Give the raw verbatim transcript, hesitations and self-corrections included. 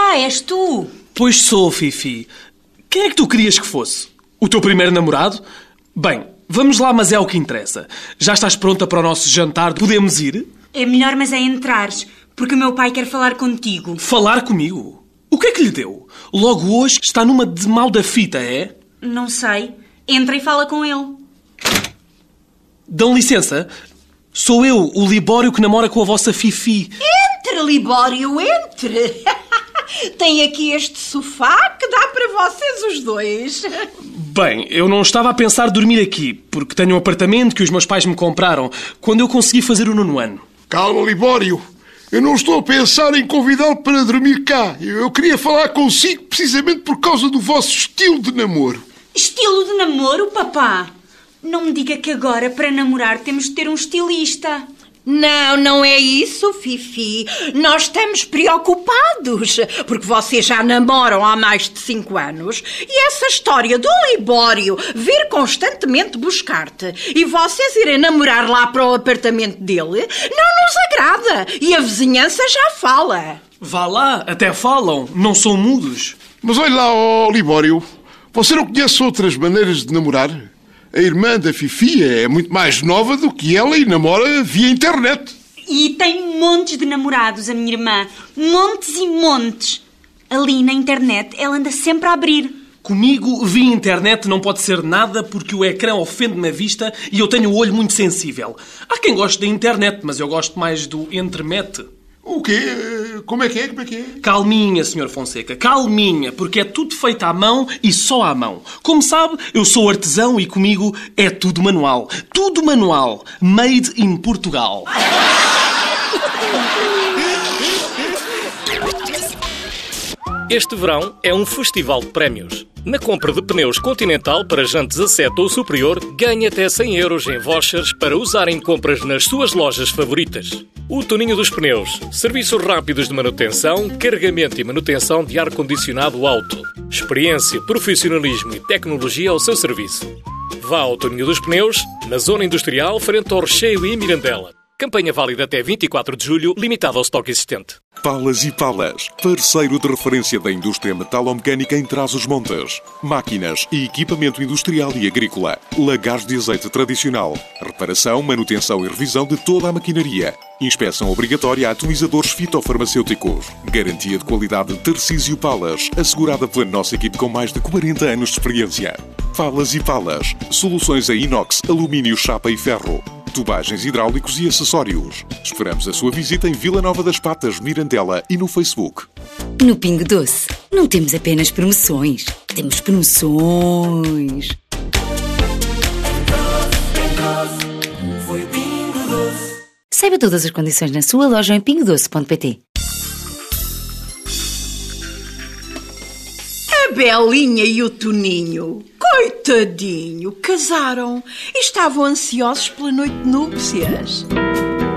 Ah, és tu? Pois sou, Fifi. Quem é que tu querias que fosse? O teu primeiro namorado? Bem, vamos lá, mas é o que interessa. Já estás pronta para o nosso jantar? Podemos ir? É melhor, mas é entrares, porque o meu pai quer falar contigo. Falar comigo? O que é que lhe deu? Logo hoje está numa de mal da fita, é? Não sei. Entra e fala com ele. Dão licença? Sou eu, o Libório, que namora com a vossa Fifi. Entre, Libório, entre. Tem aqui este sofá que dá para vocês os dois. Bem, eu não estava a pensar dormir aqui, porque tenho um apartamento que os meus pais me compraram quando eu consegui fazer o nono ano. Calma, Libório. Eu não estou a pensar em convidá-lo para dormir cá. Eu queria falar consigo precisamente por causa do vosso estilo de namoro. Estilo de namoro, papá? Não me diga que agora, para namorar, temos de ter um estilista. Não, não é isso, Fifi. Nós estamos preocupados, porque vocês já namoram há mais de cinco anos e essa história do Libório vir constantemente buscar-te e vocês irem namorar lá para o apartamento dele não nos agrada e a vizinhança já fala. Vá lá, até falam, não são mudos. Mas olha lá, ó Libório, você não conhece outras maneiras de namorar? A irmã da Fifi é muito mais nova do que ela e namora via internet. E tem montes de namorados, a minha irmã. Montes e montes. Ali na internet, ela anda sempre a abrir. Comigo, via internet não pode ser nada porque o ecrã ofende-me a vista e eu tenho o olho muito sensível. Há quem goste da internet, mas eu gosto mais do entremete. O quê? Como é que é? Como é que é? Calminha, senhor Fonseca, calminha, porque é tudo feito à mão e só à mão. Como sabe, eu sou artesão e comigo é tudo manual. Tudo manual. Made in Portugal. Este verão é um festival de prémios. Na compra de pneus Continental para jantes a sete ou superior, ganhe até cem euros em vouchers para usar em compras nas suas lojas favoritas. O Toninho dos Pneus. Serviços rápidos de manutenção, carregamento e manutenção de ar-condicionado auto. Experiência, profissionalismo e tecnologia ao seu serviço. Vá ao Toninho dos Pneus, na Zona Industrial, frente ao Recheio e Mirandela. Campanha válida até vinte e quatro de julho, limitada ao estoque existente. Palas e Palas, parceiro de referência da indústria metalomecânica em Trás-os-Montes. Máquinas e equipamento industrial e agrícola. Lagares de azeite tradicional. Reparação, manutenção e revisão de toda a maquinaria. Inspeção obrigatória a atomizadores fitofarmacêuticos. Garantia de qualidade de Tarcísio Palas, assegurada pela nossa equipe com mais de quarenta anos de experiência. Palas e Palas, soluções em inox, alumínio, chapa e ferro. Tubagens hidráulicos e acessórios. Esperamos a sua visita em Vila Nova das Patas, Mirandela e no Facebook. No Pingo Doce, não temos apenas promoções, temos promoções. Saiba todas as condições na sua loja em pingo doce ponto pt. A Belinha e o Toninho, coitadinho, casaram e estavam ansiosos pela noite de núpcias.